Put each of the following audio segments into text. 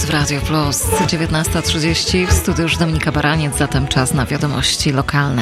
w Radio Plus. 19:30 w studiu już Dominika Baraniec, zatem czas na wiadomości lokalne.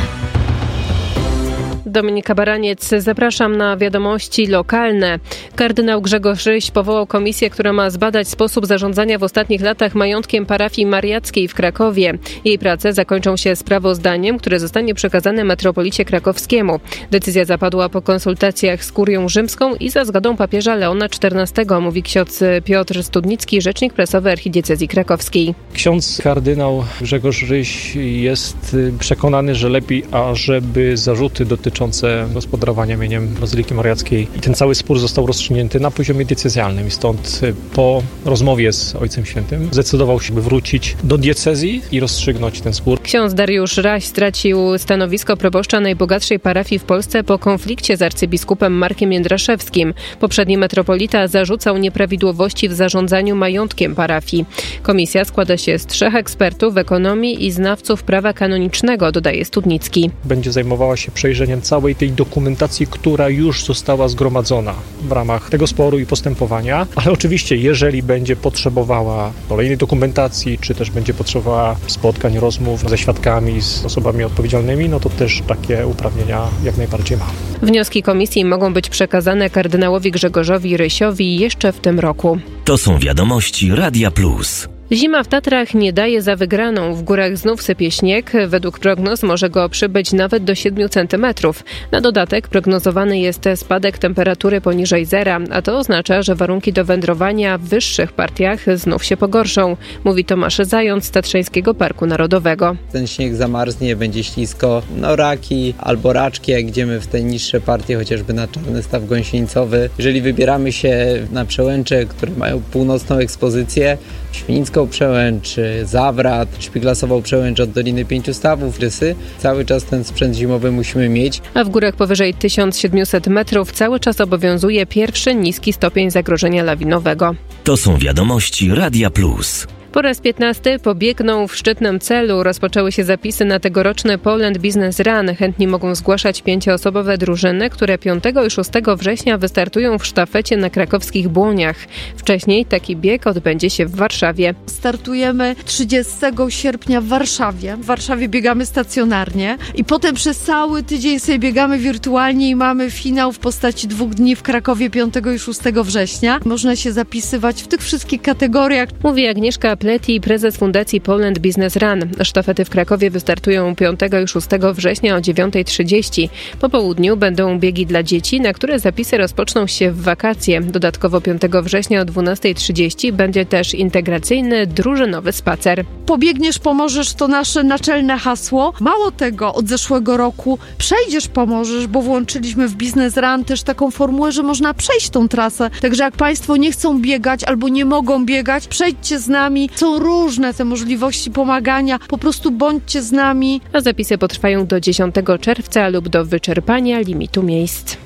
Dominika Baraniec, zapraszam na wiadomości lokalne. Kardynał Grzegorz Ryś powołał komisję, która ma zbadać sposób zarządzania w ostatnich latach majątkiem parafii mariackiej w Krakowie. Jej prace zakończą się sprawozdaniem, które zostanie przekazane metropolicie krakowskiemu. Decyzja zapadła po konsultacjach z kurią rzymską i za zgodą papieża Leona XIV, mówi ksiądz Piotr Studnicki, rzecznik prasowy archidiecezji krakowskiej. Ksiądz kardynał Grzegorz Ryś jest przekonany, że lepiej, ażeby zarzuty dotyczące gospodarowania mieniem Bazyliki Mariackiej i ten cały spór został rozstrzygnięty na poziomie diecezjalnym i stąd po rozmowie z Ojcem Świętym zdecydował się, by wrócić do diecezji i rozstrzygnąć ten spór. Ksiądz Dariusz Raś stracił stanowisko proboszcza najbogatszej parafii w Polsce po konflikcie z arcybiskupem Markiem Jędraszewskim. Poprzedni metropolita zarzucał nieprawidłowości w zarządzaniu majątkiem parafii. Komisja składa się z 3 ekspertów ekonomii i znawców prawa kanonicznego, dodaje Studnicki. Będzie zajmowała się przejrzeniem całej tej dokumentacji, która już została zgromadzona w ramach tego sporu i postępowania, ale oczywiście jeżeli będzie potrzebowała kolejnej dokumentacji, czy też będzie potrzebowała spotkań, rozmów ze świadkami, z osobami odpowiedzialnymi, no to też takie uprawnienia jak najbardziej ma. Wnioski komisji mogą być przekazane kardynałowi Grzegorzowi Rysiowi jeszcze w tym roku. To są wiadomości Radia Plus. Zima w Tatrach nie daje za wygraną. W górach znów sypie śnieg. Według prognoz może go przybyć nawet do 7 cm. Na dodatek prognozowany jest spadek temperatury poniżej zera, a to oznacza, że warunki do wędrowania w wyższych partiach znów się pogorszą, mówi Tomasz Zając z Tatrzańskiego Parku Narodowego. Ten śnieg zamarznie, będzie ślisko, raki albo raczki, jak idziemy w te niższe partie, chociażby na Czarny Staw Gąsienicowy. Jeżeli wybieramy się na przełęcze, które mają północną ekspozycję, Świnicką Przełęcz, Zawrat, Szpiglasową Przełęcz od Doliny Pięciu Stawów, Rysy. Cały czas ten sprzęt zimowy musimy mieć. A w górach powyżej 1700 metrów cały czas obowiązuje pierwszy niski stopień zagrożenia lawinowego. To są wiadomości Radia Plus. Po raz 15 pobiegną w szczytnym celu. Rozpoczęły się zapisy na tegoroczny Poland Business Run. Chętni mogą zgłaszać 5-osobowe drużyny, które 5 i 6 września wystartują w sztafecie na krakowskich Błoniach. Wcześniej taki bieg odbędzie się w Warszawie. Startujemy 30 sierpnia w Warszawie. W Warszawie biegamy stacjonarnie i potem przez cały tydzień sobie biegamy wirtualnie i mamy finał w postaci 2 dni w Krakowie 5 i 6 września. Można się zapisywać w tych wszystkich kategoriach. Mówi Agnieszka Pleti, prezes Fundacji Poland Business Run. Sztafety w Krakowie wystartują 5 i 6 września o 9:30. Po południu będą biegi dla dzieci, na które zapisy rozpoczną się w wakacje. Dodatkowo 5 września o 12:30 będzie też integracyjny, drużynowy spacer. Pobiegniesz, pomożesz, to nasze naczelne hasło. Mało tego, od zeszłego roku przejdziesz, pomożesz, bo włączyliśmy w Business Run też taką formułę, że można przejść tą trasę. Także jak Państwo nie chcą biegać albo nie mogą biegać, przejdźcie z nami. Są różne te możliwości pomagania, po prostu bądźcie z nami. A zapisy potrwają do 10 czerwca lub do wyczerpania limitu miejsc.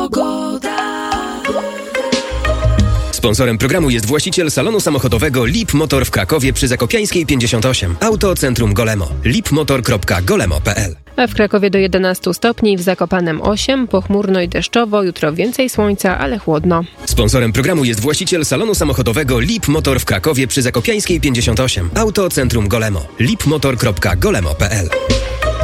Pogoda. Sponsorem programu jest właściciel salonu samochodowego Lip Motor w Krakowie przy Zakopiańskiej 58. Autocentrum Golemo. lipmotor.golemo.pl. A w Krakowie do 11 stopni, w Zakopanem 8, pochmurno i deszczowo, jutro więcej słońca, ale chłodno. Sponsorem programu jest właściciel salonu samochodowego Lip Motor w Krakowie przy Zakopiańskiej 58. Autocentrum Golemo. lipmotor.golemo.pl.